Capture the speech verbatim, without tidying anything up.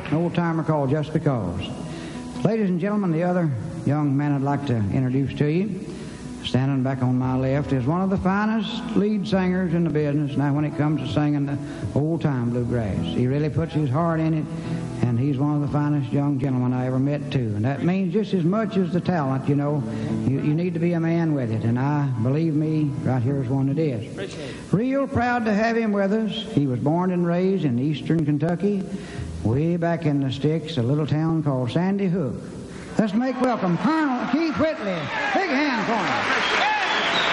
an old-timer called Just Because. Ladies and gentlemen, the other young man I'd like to introduce to you, standing back on my left, is one of the finest lead singers in the business now when it comes to singing the old-time bluegrass. He really puts his heart in it, and he's one of the finest young gentlemen I ever met, too. And that means just as much as the talent, you know. You, you need to be a man with it, and I, believe me, right here is one that is. Appreciate it. Real proud to have him with us. He was born and raised in eastern Kentucky, way back in the sticks, a little town called Sandy Hook. Let's make welcome Colonel Keith Whitley. Big hand for him.